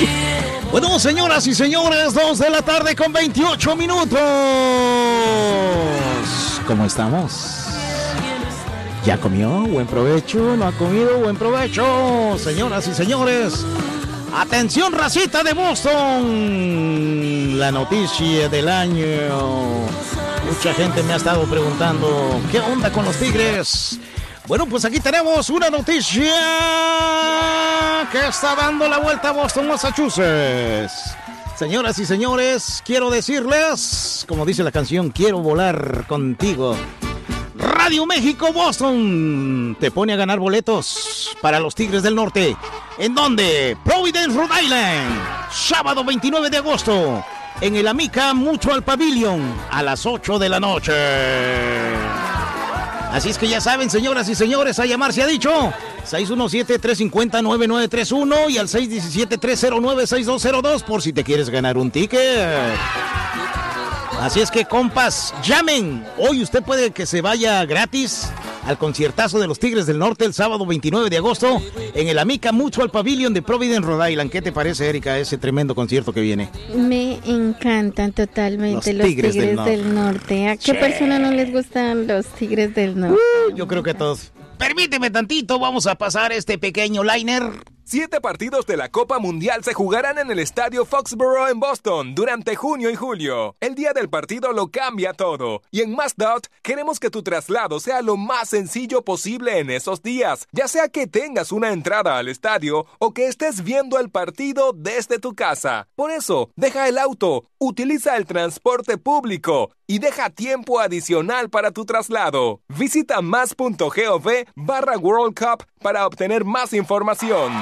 Bueno, señoras y señores, 2 de la tarde con 28 minutos. ¿Cómo estamos? ¿Ya comió? Buen provecho. ¿No ha comido? Buen provecho. Señoras y señores, atención, racita de Boston. La noticia del año. Mucha gente me ha estado preguntando, ¿qué onda con los Tigres? Bueno, pues aquí tenemos una noticia que está dando la vuelta a Boston, Massachusetts. Señoras y señores, quiero decirles, como dice la canción, quiero volar contigo. Radio México Boston te pone a ganar boletos para los Tigres del Norte. ¿En dónde? Providence, Rhode Island. Sábado 29 de agosto. En el Amica Mutual Pavilion a las 8 de la noche. Así es que ya saben, señoras y señores, a llamar se ha dicho 617-350-9931 y al 617-309-6202 por si te quieres ganar un ticket. Así es que, compas, llamen. Hoy usted puede que se vaya gratis al conciertazo de los Tigres del Norte el sábado 29 de agosto en el Amica Mutual Pavilion de Providence, Rhode Island. ¿Qué te parece, Erika, ese tremendo concierto que viene? Me encantan totalmente los Tigres del Norte. ¿A qué persona no les gustan los Tigres del Norte? Yo creo que a todos. Permíteme tantito, vamos a pasar este pequeño liner. 7 partidos de la Copa Mundial se jugarán en el Estadio Foxborough en Boston durante junio y julio. El día del partido lo cambia todo. Y en MassDOT queremos que tu traslado sea lo más sencillo posible en esos días, ya sea que tengas una entrada al estadio o que estés viendo el partido desde tu casa. Por eso, deja el auto, utiliza el transporte público y deja tiempo adicional para tu traslado. Visita mas.gov/World Cup para obtener más información.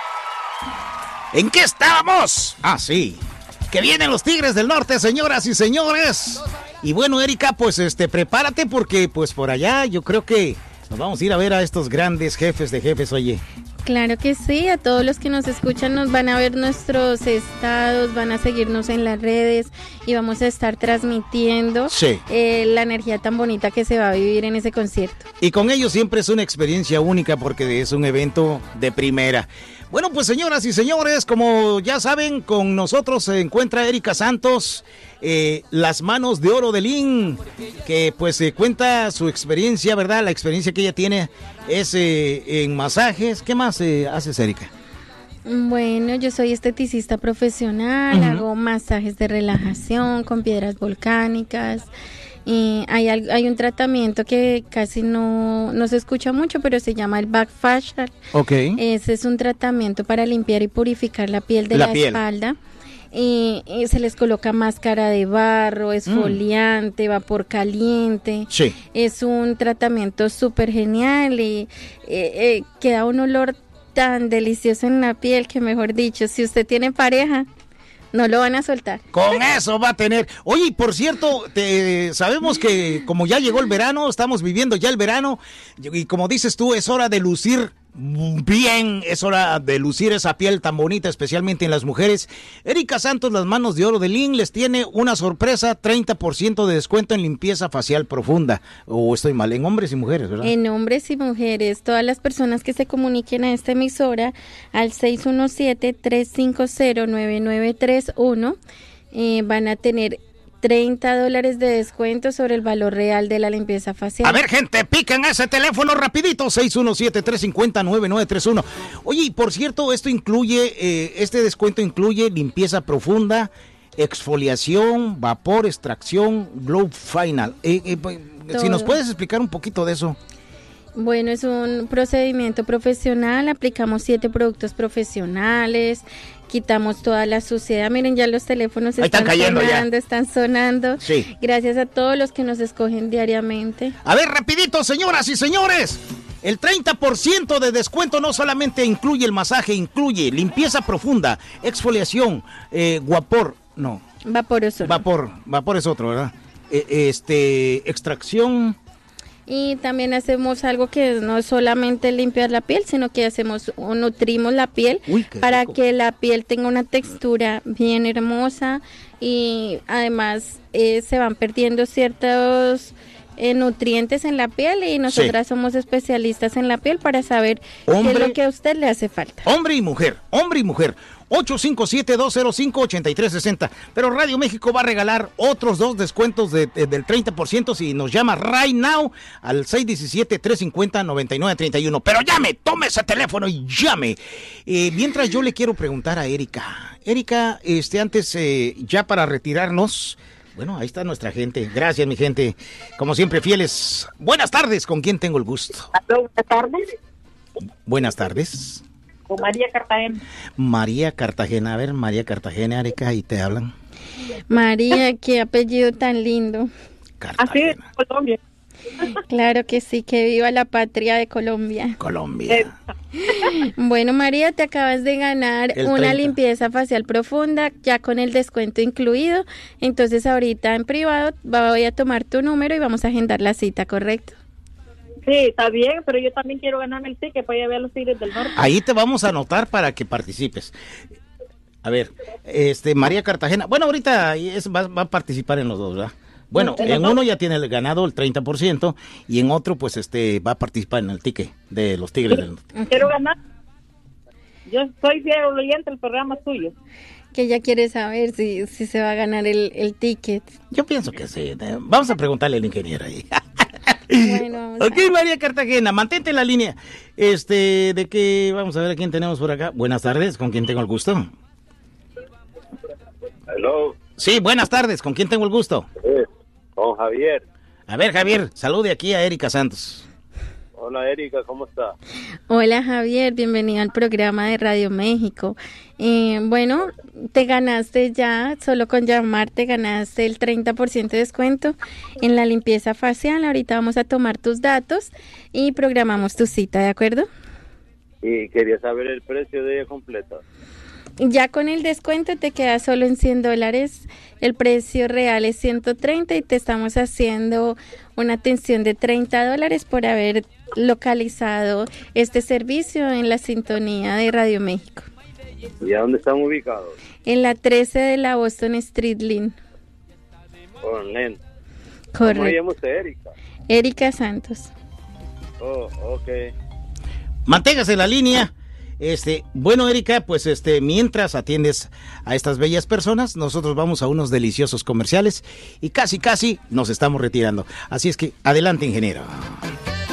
¿En qué estábamos? Ah, sí. Que vienen los Tigres del Norte, señoras y señores. Y bueno, Erika, pues prepárate porque pues por allá yo creo que nos vamos a ir a ver a estos grandes jefes de jefes, oye. Claro que sí, a todos los que nos escuchan nos van a ver nuestros estados, van a seguirnos en las redes y vamos a estar transmitiendo la energía tan bonita que se va a vivir en ese concierto. Y con ellos siempre es una experiencia única porque es un evento de primera. Bueno, pues señoras y señores, como ya saben, con nosotros se encuentra Erika Santos, Las Manos de Oro de Lynn, que pues cuenta su experiencia, ¿verdad? La experiencia que ella tiene es en masajes. ¿Qué más haces, Erika? Bueno, yo soy esteticista profesional, hago masajes de relajación con piedras volcánicas. Hay un tratamiento que casi no se escucha mucho, pero se llama el back facial. Okay. Ese es un tratamiento para limpiar y purificar la piel de la espalda. Y se les coloca máscara de barro, esfoliante, vapor caliente. Sí. Es un tratamiento súper genial y queda un olor tan delicioso en la piel que, mejor dicho, si usted tiene pareja, no lo van a soltar. Con eso va a tener. Oye, y por cierto, sabemos que como ya llegó el verano, estamos viviendo ya el verano, y como dices tú, es hora de lucir bien, es hora de lucir esa piel tan bonita, especialmente en las mujeres. Erika Santos, Las Manos de Oro de Lynn, les tiene una sorpresa, 30% de descuento en limpieza facial profunda. O estoy mal, en hombres y mujeres, ¿verdad? En hombres y mujeres, todas las personas que se comuniquen a esta emisora al 617-350-9931 van a tener $30 de descuento sobre el valor real de la limpieza facial. A ver, gente, pican ese teléfono rapidito, 617-350-9931. Oye, y por cierto, esto incluye, este descuento incluye limpieza profunda, exfoliación, vapor, extracción, glow final. Si nos puedes explicar un poquito de eso. Bueno, es un procedimiento profesional, aplicamos 7 productos profesionales, quitamos toda la suciedad. Miren, ya los teléfonos están sonando. Sí. Gracias a todos los que nos escogen diariamente. A ver, rapidito, señoras y señores. El 30% de descuento no solamente incluye el masaje, incluye limpieza profunda, exfoliación, vapor es otro, ¿verdad? Extracción. Y también hacemos algo que no es solamente limpiar la piel, sino que nutrimos la piel para que la piel tenga una textura bien hermosa y además se van perdiendo ciertos nutrientes en la piel y nosotras somos especialistas en la piel para saber qué es lo que a usted le hace falta. Hombre y mujer. 857-205-8360. Pero Radio México va a regalar otros 2 descuentos del 30% si nos llama right now al 617-350-9931. Pero llame, tome ese teléfono y llame. Mientras yo le quiero preguntar a Erika. Erika, antes, ya para retirarnos... Bueno, ahí está nuestra gente. Gracias, mi gente. Como siempre, fieles. Buenas tardes. ¿Con quién tengo el gusto? Buenas tardes. Buenas tardes. Con María Cartagena. María Cartagena. A ver, María Cartagena, Erika, ahí te hablan. María, qué apellido tan lindo. Cartagena. Así es, Colombia. Claro que sí, que viva la patria de Colombia. Colombia. Bueno, María, te acabas de ganar una limpieza facial profunda, ya con el descuento incluido. Entonces, ahorita en privado voy a tomar tu número y vamos a agendar la cita, ¿correcto? Sí, está bien, pero yo también quiero ganarme el ticket para ir a ver a los Tigres del Norte. Ahí te vamos a anotar para que participes. A ver, María Cartagena. Bueno, ahorita va a participar en los dos, ¿verdad? Bueno, en uno ya tiene ganado el 30% y en otro pues va a participar en el ticket de los Tigres del Norte. Quiero ganar. Yo soy fiel oyente del programa suyo. Que ella quiere saber si se va a ganar el ticket. Yo pienso que sí. Vamos a preguntarle al ingeniero ahí. Bueno, ok, María Cartagena, mantente en la línea. De que vamos a ver a quién tenemos por acá. Buenas tardes, ¿con quién tengo el gusto? Hello. Sí, buenas tardes, ¿con quién tengo el gusto? Con Javier. A ver, Javier, salude aquí a Erika Santos. Hola, Erika, ¿cómo está? Hola, Javier, bienvenido al programa de Radio México. Bueno, te ganaste ya, solo con llamarte, ganaste el 30% de descuento en la limpieza facial. Ahorita vamos a tomar tus datos y programamos tu cita, ¿de acuerdo? Y quería saber el precio de ella completa. Ya con el descuento te queda solo en $100, el precio real es 130 y te estamos haciendo una atención de $30 por haber localizado este servicio en la sintonía de Radio México. ¿Y a dónde están ubicados? En la 13 de la Boston Street Lane. Con Len. Correcto. ¿Cómo se llama usted, Erika? Erika Santos. Oh, ok. Manténgase en la línea. Bueno, Erika, pues mientras atiendes a estas bellas personas, nosotros vamos a unos deliciosos comerciales y casi nos estamos retirando. Así es que adelante, ingeniero.